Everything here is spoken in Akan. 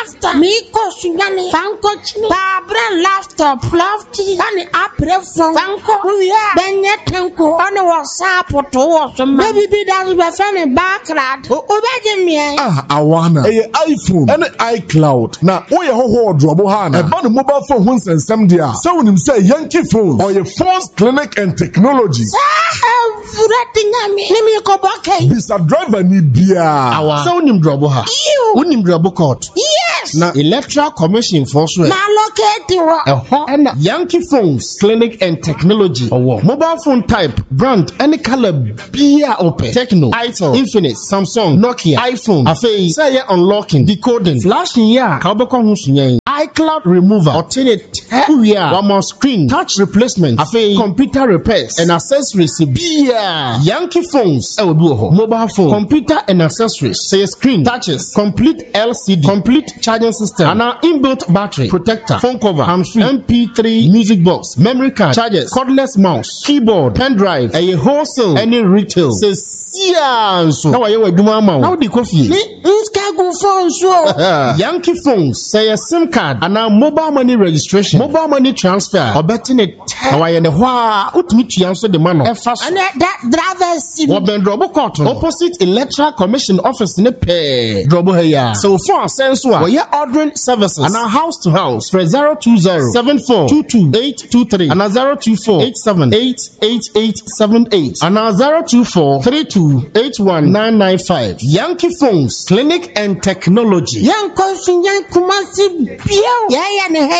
laughter. Me kosunyani. Fanko chini. Babra laughter. Plafti. Kani apre phone. Fanko. Uya. Benye tenko. Kani WhatsApp to WhatsApp. Baby be that be fani backrad. Obeje me. Awana. Eye iPhone. Ene iCloud. Na oye ho drobo hana. Eba no mobile phone hun sensem dia. Se wonim say Yankee phone or your phone's clinic and technology. Bisa driver ni bia. Awa. So unim drobo ha. Unim drobo court. Yes. Na Electoral Commission for so. Na locate and Yankee phones, clinic and technology. Mobile phone type, brand, any color bia open. Techno, iPhone, Infinix, Samsung, Nokia, iPhone. Afei, say unlocking, decoding, flashing ya. Kaboko husunyen. iCloud remover, alternate, one more screen, touch replacement. Afei, computer repairs and accessories. Bia. Yankee phones, mobile phone, computer and accessories. Say screen, touches, complete LCD, complete charging system, and our inbuilt battery, protector, phone cover, hands-free, MP3, music box, memory card, chargers, cordless mouse, keyboard, pen drive, a wholesale, any retail. Says yes. Now I do my mouth. How the coffee? Yankee phones say a SIM card and now mobile money registration, mobile money transfer, or betting it. Now I know what meet you answer the man. And that drivers. What been Drobo Cotton opposite Electoral Commission office in a pay Drobo here. So for sense we are ordering services and our house to house for 020-7422-823 and 024-87-88878 and 024-32-81995. Yankee phones, clinic and technology. Young Kumasi, yeah,